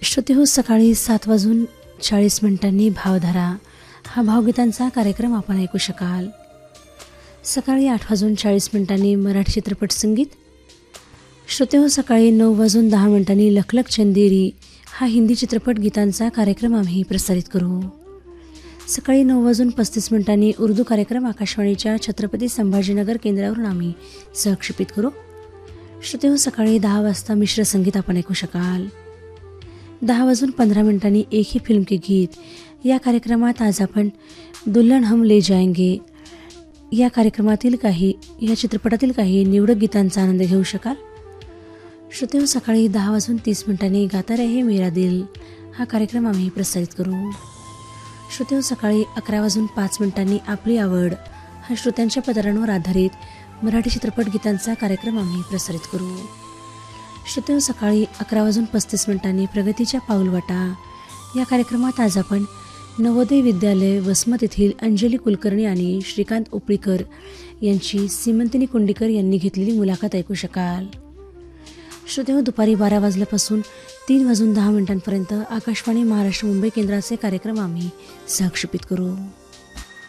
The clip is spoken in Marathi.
श्रोतेहो, सकाळी 7:40 भावधारा हा भावगीतांचा कार्यक्रम आपण ऐकू शकाल. सकाळी 8:40 मराठी चित्रपट संगीत. श्रोतेहो, सकाळी 9:10 लखलख चंदेरी हा हिंदी चित्रपट गीतांचा कार्यक्रम आम्ही प्रसारित करू. सकाळी 9:35 उर्दू कार्यक्रम आकाशवाणीच्या छत्रपती संभाजीनगर केंद्रावरून आम्ही सहक्षेपित करू. श्रोतेहो, सकाळी 10 वाजता मिश्र संगीत आपण ऐकू शकाल. 10:15 एक ही फिल्म के गीत या कार्यक्रमात आज आपण दुल्हन हम ले जाएंगे या चित्रपटातील काही निवडक गीतांचा आनंद घेऊ शकाल. श्रोतेहो, सकाळी 10:30 गाता रहे मेरा दिल हा कार्यक्रम आम्ही प्रसारित करू. श्रोतेहो, सकाळी 11:05 आपली आवड हा श्रोत्यांच्या पत्रांवर आधारित मराठी चित्रपट गीतांचा कार्यक्रम आम्ही प्रसारित करू. श्रोतेहो, सकाळी 11:35 प्रगतीच्या पाऊलवाटा या कार्यक्रमात आज आपण नवोदय विद्यालय वसमत येथील अंजली कुलकर्णी आणि श्रीकांत उपळीकर यांची सीमंतिनी कुंडीकर यांनी घेतलेली मुलाखत ऐकू शकाल. श्रोतेहो, दुपारी 12 वाजल्यापासून 3:10 आकाशवाणी महाराष्ट्र मुंबई केंद्राचे कार्यक्रम आम्ही सहक्षेपित करू.